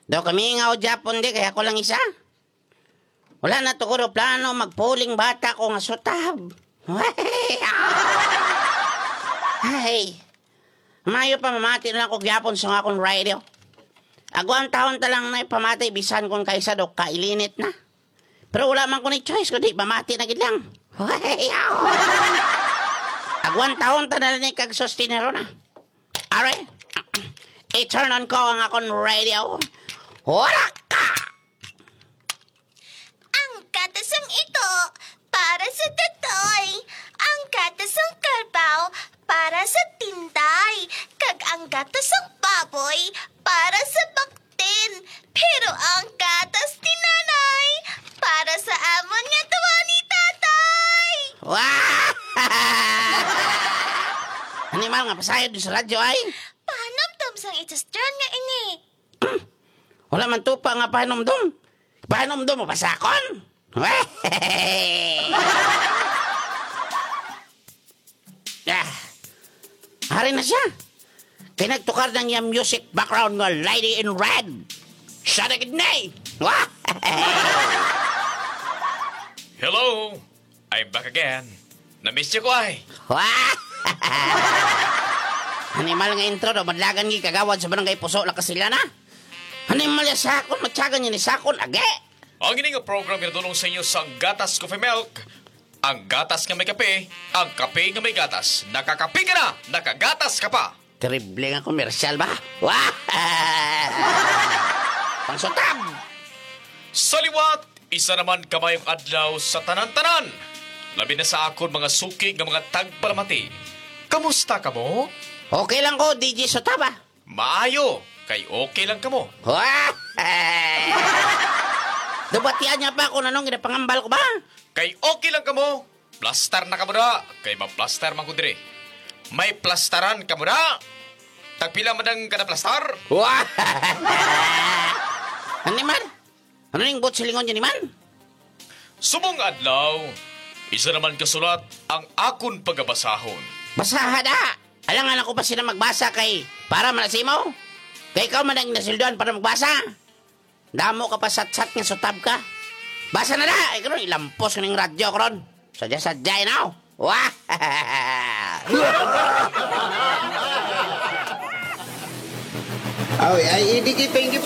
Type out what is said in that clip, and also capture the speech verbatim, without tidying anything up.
Daw kami nga o Japon di, kaya ko lang isa. Wala na to ko plano, magpuling bata ko nga sutab. Ay, mayo pa mamati na ako Japon sa akong radio. Agwang taon ta lang na ipamatay, bisan kung kaysa do kailinit na. Pero wala man ko ni choice, kundi pamati na gid lang. Agwang taon ta na ni kag sustinero na. Are, i-turn on ko ang akong radio. Wala ka! Ang katasang ito para sa tatoy. Ang katasang kalbaw para sa tinday. Kag ang katasang baboy para sa baktin. Pero ang katas ni nanay para sa amon nga tuwa ni tatay. Wah! Animal nga pasayod sa radyo ay. Panom tamsang itasdyan nga ini. Wala man tupa nga pahinomdom. Pahinomdom mo pasakon. Ah, hari na siya. Pinagtukar ng yung music background nga Lady in Red. Siya na gidnay. Hello! I'm back again. Na-miss niyo ko ay. Animal nga intro do, madlagan gi kagawad sa barangay Puso la kasila na. Animal ya sakon, matyagan niya ni sakon, age. Ang ini nga program pinadulong sa inyo sa Gatas Coffee Milk. Ang gatas nga may kape, ang kape nga may gatas. Nakakape ka na, nakagatas ka pa. Terrible nga komersyal ba? Wah! Pangsutab! Sa liwat, isa naman kamayong adlaw sa tanan-tanan. Labi na sa akon mga suki nga mga tagpalamati. Kamusta ka mo? Okay lang ko, D J Sotaba. Maayo, kay okay lang ka mo. Wah! Dubatian niya pa kung anong ginapangambal ko ba? Kay okay lang ka mo. Plaster na ka mo na, kay ma-plaster man ko dire. May plastaran ka mo na. Tagpila man ang kada plastar. Wah! Ano man? Ano yung bot silingon niya ni man? Subong adlaw, isa naman kasulat ang akon pagabasahon. Basaha da! Alangan ako pa sila magbasa kay para manasimo. Kay ikaw man ang nasildoan para magbasa. Damo ka pa sat-sat nga sutab ka. Basa na da! Ay karon ilampos ka ng radyo karon. Sadya-sadya now. Wah! Ay, ay, hindi kita, hindi